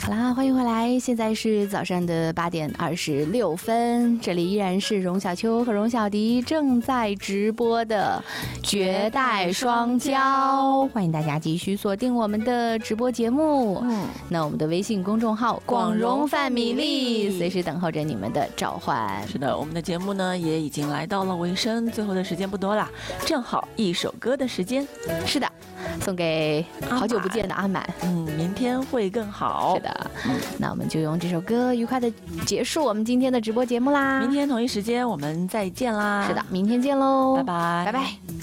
好啦，欢迎回来，现在是早上的8:26，这里依然是荣小秋和荣小迪正在直播的绝代双骄，欢迎大家继续锁定我们的直播节目。那我们的微信公众号广荣范米粒随时等候着你们的召唤。 是的，我们的节目呢也已经来到了尾声，最后的时间不多啦，正好一首歌的时间。 是的，送给好久不见的阿满。 明天会更好。 是的，那我们就用这首歌愉快的结束我们今天的直播节目啦。 明天同一时间我们再见啦。 是的，明天见喽， 拜拜， 拜拜。